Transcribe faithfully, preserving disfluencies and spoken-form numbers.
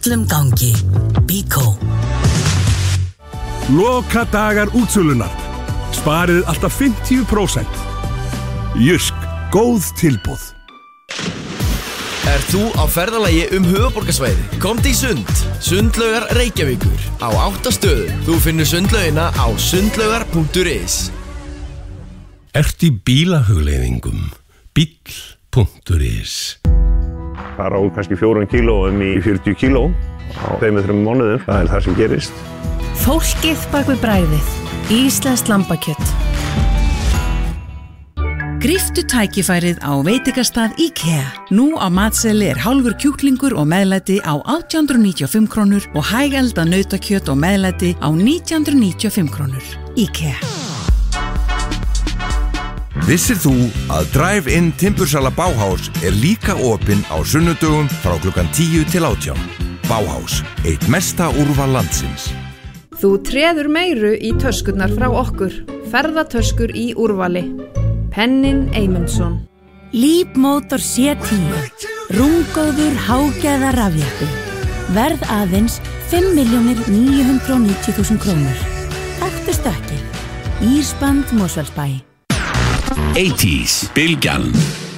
Öllum gangi. Bíkó. Loka dagar útsölunar. Sparið alltaf fimmtíu prósent. Jysk, góð tilboð. Er þú á ferðalagi um höfuðborgarsvæði? Komdu í sund. Sundlaugar Reykjavíkur. Á átta stöðum. Þú finnur sundlaugina á sundlaugar punktur is. Ert í bílahugleiðingum. Bíll punktur is. Fara úr kannski fjórum kílóum í fjörutíu kíló á tveimur, þremur mánuðum. Það er það sem gerist. Fólkið bak við bragðið. Íslenskt lambakjöt. Gríptu tækifærið á veitingastað IKEA. Nú á matseðli er hálfur kjúklingur og meðlæti á átján hundruð níutíu og fimm krónur og hægelda nautakjöt og meðlæti á nítján hundruð níutíu og fimm krónur. IKEA. Vissir þú að Drive-In timbursala Bauhaus er líka opinn á sunnudögum frá klukkan tíu til átján. Bauhaus, eitt mesta úrval landsins. Þú treður meiru í töskurnar frá okkur. Ferðatöskur í úrvali. Pennin Eymundsson. Leapmotor C tíu. Rúmgóður hágæða rafjeppi. Verð aðeins fimm milljónir níu hundruð níutíu þúsund krónur. Taktu stökkið. Ísband Mosfellsbæ. eighties, Bylgjan.